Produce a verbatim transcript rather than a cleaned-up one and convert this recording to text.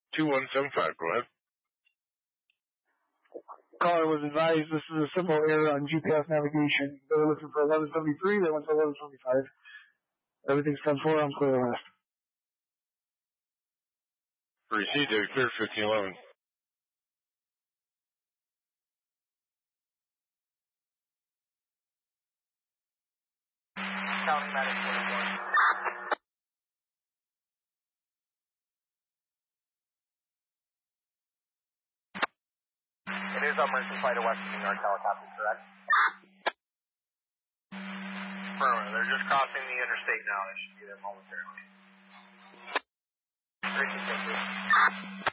two one seven five, go ahead. Caller was advised this is a simple error on G P S navigation. They were looking for eleven seventy-three, they went to eleven seventy-five. Everything's ten four, I'm clear west. Received, they clear fifteen eleven. County Medic twenty-one. It is emergency flight of Western New York helicopter, correct? Affirmative. They're just crossing the interstate now. They should be there momentarily. Thank you.